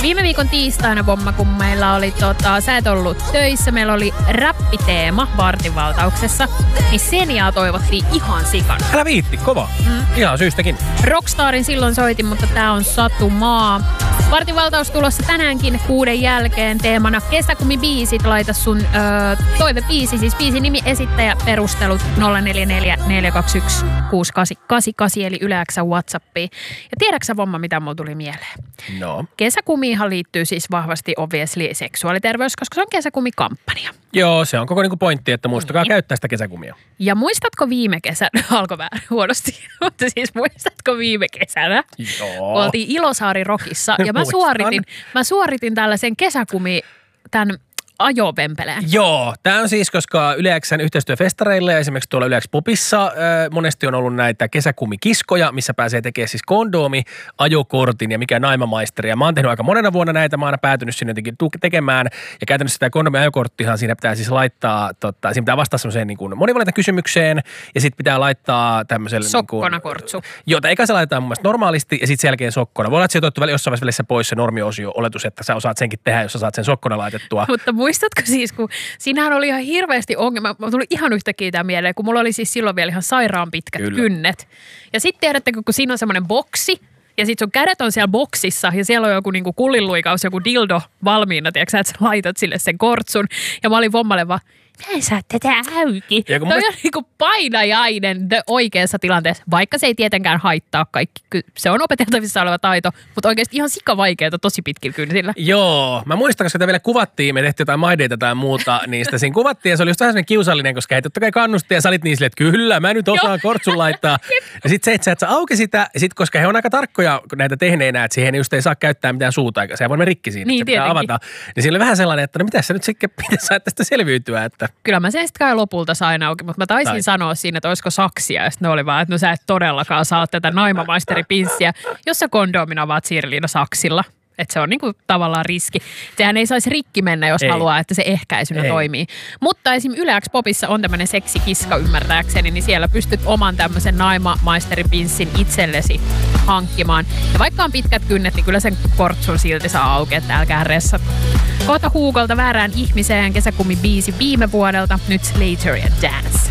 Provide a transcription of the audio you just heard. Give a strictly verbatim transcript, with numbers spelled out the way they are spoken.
Viime viikon tiistaina, Vomma, kun meillä oli, tota, sä et ollut töissä, meillä oli räppiteema vartinvaltauksessa, niin Seniaa toivottiin ihan sikana. Älä viitti, kova. Mm. Ihan syystäkin. Rockstarin silloin soitin, mutta tää on Satu Maa. Vartinvaltaus tulossa tänäänkin kuuden jälkeen teemana kesäkumibiisit. Laita sun öö, toivebiisi, siis biisin nimi, esittäjä, perustelut nolla neljä neljä neljä kaksi yksi kuusi kahdeksan kahdeksan kahdeksan eli Yle X:n WhatsAppiin. Ja tiedätkö Vomma, mitä mulla tuli mieleen? No. Kesäkumiinhan liittyy siis vahvasti obviously seksuaaliterveys, koska se on kesäkumikampanja. Joo, se on koko niinku pointti, että muistakaa niin. käyttää sitä kesäkumia. Ja muistatko viime kesänä, alkoi vähän huonosti, mutta siis muistatko viime kesänä? Joo. Oltiin Ilosaari Rockissa ja mä suoritin, mä suoritin tällaisen kesäkumi, tämän ajovempeleen. Joo, tämä on siis, koska Yle X:n yhteistyöfestareilla ja esimerkiksi tuolla Yle X Popissa äh, monesti on ollut näitä kesäkumikiskoja, missä pääsee tekemään siis kondoomi, ajokortin ja mikä naimamaisteri. Ja mä oon tehnyt aika monena vuonna näitä, mä oon aina päätynyt sinne jotenkin tekemään. Ja käytännössä tämä kondoomi ajokorttihan siinä pitää siis laittaa, tota, siinä pitää vastata semmoiseen niin kuin monivalintakysymykseen ja sitten pitää laittaa tämmöiselle sokkona niin kortsu. Joo, eikä se laitetaan mun mielestä normaalisti ja sitten sen jälkeen sokkona. Voi olla, että se on otettu jossain välissä pois se normiosio oletus, että sä osaat senkin tehdä, jos sä saat sen sokkona laitettua. Mutta muistatko siis, kun siinähän oli ihan hirveästi ongelma. Mä tuli ihan yhtäkkiä tämä mieleen, kun mulla oli siis silloin vielä ihan sairaan pitkät Kyllä. kynnet. Ja sitten tiedättekö, kun siinä on semmoinen boksi, ja sitten sun kädet on siellä boksissa, ja siellä on joku niinku kullinluikaus, joku dildo valmiina, tiedätkö että sä laitat sille sen kortsun. Ja mä olin Vommalle vaan, mä en saa tätä auki. Toi musta... on niinku painajainen oikeassa tilanteessa, vaikka se ei tietenkään haittaa kaikki. Se on opeteltavissa oleva taito, mutta oikeasti ihan sikavaikeeta tosi pitkillä kynsillä. Joo, mä muistan, koska sitä vielä kuvattiin, me tehtiin jotain maideita tai muuta, niin sitä siinä kuvattiin ja se oli just vähän sellainen kiusallinen, koska hei totta kai kannusti ja sä olit niin silleen, että kyllä, mä nyt osaan kortsun laittaa. Ja sit se, että sä et saa auki sitä, ja sit koska he on aika tarkkoja näitä tehneinä, että siihen just ei saa käyttää mitään suuta, eikä se voi mennä rikki siinä, niin, että se pitää avata. Niin siinä oli vähän sellainen, että no mitä sä nyt sitten pitäisi saada tästä selviytyä, että... Kyllä mä sen sitten kai lopulta sain auki, mutta mä taisin tai. sanoa siinä, että olisiko saksia. Ja sitten ne oli vaan, että no sä et todellakaan saa tätä naimamaisteripinssiä, jos sä kondoomina avaat Sirliina saksilla. Että se on niinku tavallaan riski. Sehän ei saisi rikki mennä, jos ei. haluaa, että se ehkäisynä ei. toimii. Mutta esim. Yle X Popissa on tämmöinen seksikiska ymmärtääkseni, niin siellä pystyt oman tämmöisen naimamaisteripinsin itsellesi hankkimaan. Ja vaikka on pitkät kynnet, niin kyllä sen kortsun silti saa auki, että älkää ressat. Kohta Huukolta väärään ihmiseen kesäkumibiisi viime vuodelta, nyt Slater ja Dance.